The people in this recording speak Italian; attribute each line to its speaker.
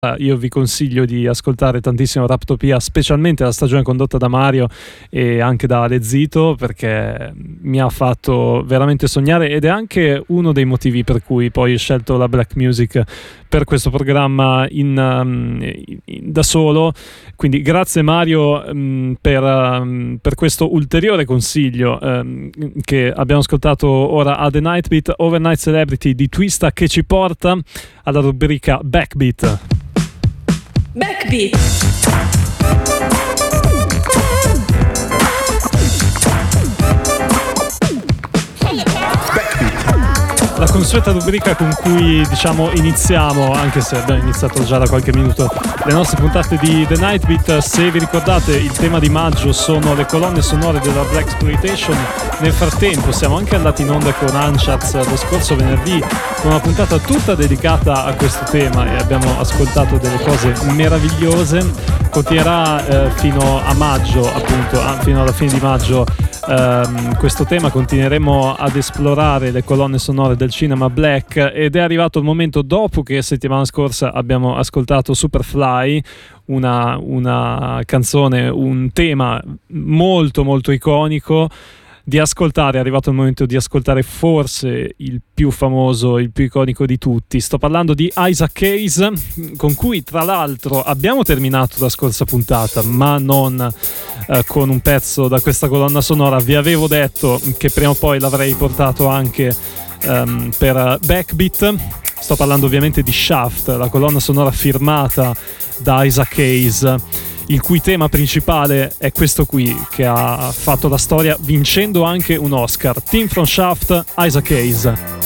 Speaker 1: Io vi consiglio di ascoltare tantissimo Raptopia, specialmente la stagione condotta da Mario e anche da Ale Zito, perché mi ha fatto veramente sognare ed è anche uno dei motivi per cui poi ho scelto la black music per questo programma da solo. Quindi grazie Mario per questo ulteriore consiglio che abbiamo ascoltato ora a The Night Beat, Overnight Celebrity di Twista, che ci porta alla rubrica Backbeat.
Speaker 2: Backbeat.
Speaker 1: La consueta rubrica con cui iniziamo, anche se abbiamo iniziato già da qualche minuto, le nostre puntate di The Night Beat. Se vi ricordate, il tema di maggio sono le colonne sonore della Blaxploitation. Nel frattempo siamo anche andati in onda con Uncharts lo scorso venerdì con una puntata tutta dedicata a questo tema e abbiamo ascoltato delle cose meravigliose. Continuerà fino a maggio, appunto, fino alla fine di maggio. Questo tema continueremo ad esplorare le colonne sonore del cinema black, ed è arrivato il momento, dopo che settimana scorsa abbiamo ascoltato Superfly, una canzone, un tema molto molto iconico, di ascoltare. È arrivato il momento di ascoltare forse il più famoso, il più iconico di tutti. Sto parlando di Isaac Hayes, con cui tra l'altro abbiamo terminato la scorsa puntata, ma non con un pezzo da questa colonna sonora. Vi avevo detto che prima o poi l'avrei portato anche per Backbeat. Sto parlando ovviamente di Shaft, la colonna sonora firmata da Isaac Hayes, il cui tema principale è questo qui, che ha fatto la storia vincendo anche un Oscar. Team from Shaft, Isaac Hayes.